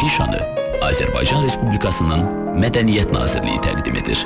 afişanı Azərbaycan Respublikasının Mədəniyyət Nazirliyi təqdim edir.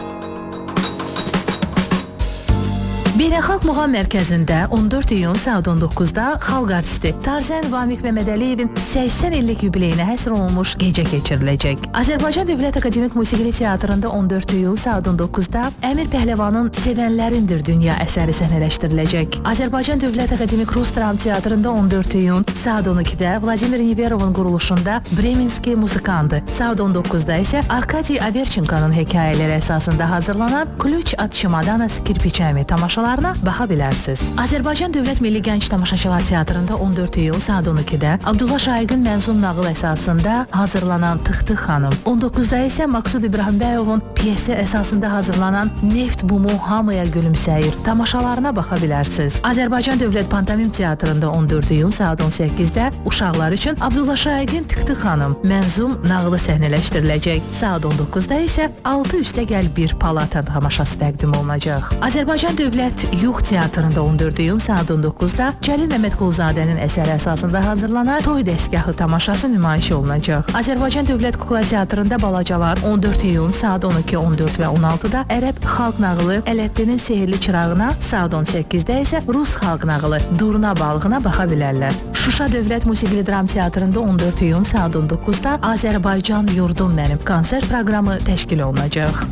Beynəlxalq Muğam Mərkəzində 14 iyun saat 19-da xalq artisti Tarzən Vamiq Məmmədəliyevin 80 illik yubileyinə həsr olunmuş gecə keçiriləcək. Azərbaycan Dövlət Akademik Musiqili Teatrında 14 iyun saat 19-da Əmir Pəhləvanın Sevənlərindir dünya əsəri səhnələşdiriləcək. Azərbaycan Dövlət Akademik Rus Dram Teatrında 14 iyun saat 12-də Vladimir Niverovun quruluşunda Bremenski Muzikandı. Saat 19-da isə Arkadiy Averçenkonun hekayələri əsasında hazırlanan Kluç at Çimadanas Kirpiçəmi tamaşalarına baxa bilərsiniz. Azərbaycan Dövlət Milli Gənc Tamaşaçılar Teatrında 14 iyun saat 12-də Abdullah Şaiqin mənzum nağıl əsasında hazırlanan Tıxtıq xanım, 19-da isə Maqsud İbrahimbəyovun piyesi əsasında hazırlanan Neft bumu hamıya gülümsəyir tamaşalarına baxa bilərsiniz. Azərbaycan Dövlət Pantomim Teatrında 14 iyun saat 18-də uşaqlar üçün Abdullah Şaiqin Tıxtıq xanım mənzum nağılı səhnələşdiriləcək. Saat 19-da isə 6 üstə gəl bir palata tamaşası təqdim olunacaq. Azərbaycan Dövlət Yuğ Teatrında 14 iyun saat 19-da Cəlil Məmmədquluzadənin əsəri əsasında hazırlanan Toy dəstgahı tamaşası nümayiş olunacaq. Azərbaycan Dövlət Kukla Teatrında Balacalar 14 iyun saat 12, 14 və 16-da Ərəb xalq nağılı Ələddinin Sehirli Çırağına, saat 18-də isə Rus xalq nağılı Durna balığına baxa bilərlər. Şuşa Dövlət Musiqili Dram Teatrında 14 iyun saat 19-da Azərbaycan Yurdum Mənim konsert proqramı təşkil olunacaq.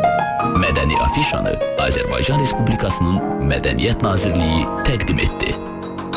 Mədəni afişanı Azərbaycan Respublikasının Mədəniyyət Nazirliyi təqdim etdi.